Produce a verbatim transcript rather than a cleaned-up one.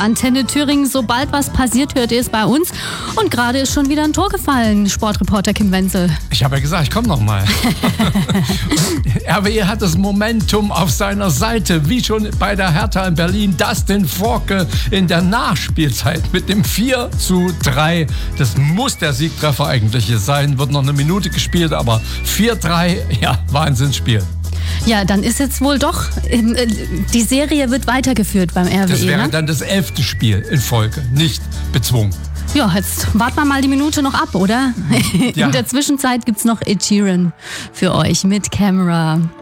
Antenne Thüringen. Sobald was passiert, hört ihr es bei uns. Und gerade ist schon wieder ein Tor gefallen, Sportreporter Kim Wenzel. Ich habe ja gesagt, ich komme noch mal. R W E hat das Momentum auf seiner Seite, wie schon bei der Hertha in Berlin. Dustin Forke in der Nachspielzeit mit dem vier zu drei. Das muss der Siegtreffer eigentlich sein. Wird noch eine Minute gespielt, aber vier drei, ja, Wahnsinnsspiel. Ja, dann ist jetzt wohl doch, die Serie wird weitergeführt beim R W E. Das wäre ne? dann das elfte Spiel in Folge, nicht bezwungen. Ja, jetzt warten wir mal die Minute noch ab, oder? Ja. In der Zwischenzeit gibt's noch Ed Sheeran für euch mit Camera.